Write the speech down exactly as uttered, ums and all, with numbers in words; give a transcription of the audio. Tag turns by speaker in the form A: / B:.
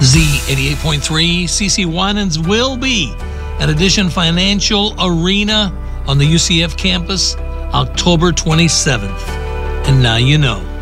A: Z eighty-eight point three, C C Winans will be at Addition Financial Arena on the U C F campus October twenty-seventh. And now you know.